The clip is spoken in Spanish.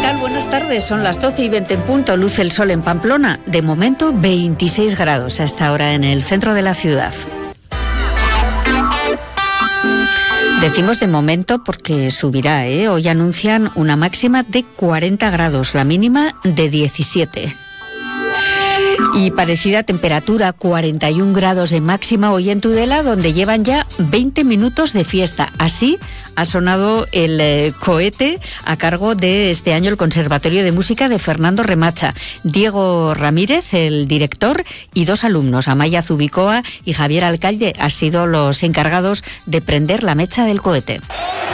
tal? Buenas tardes, son las 12:20 en punto, luce el sol en Pamplona, de momento 26 grados a esta hora en el centro de la ciudad. Decimos de momento porque subirá, Hoy anuncian una máxima de 40 grados, la mínima de 17. Y parecida temperatura, 41 grados de máxima hoy en Tudela, donde llevan ya 20 minutos de fiesta. Así ha sonado el cohete a cargo de este año el Conservatorio de Música de Fernando Remacha. Diego Ramírez, el director, y 2 alumnos, Amaya Zubicoa y Javier Alcaide, han sido los encargados de prender la mecha del cohete.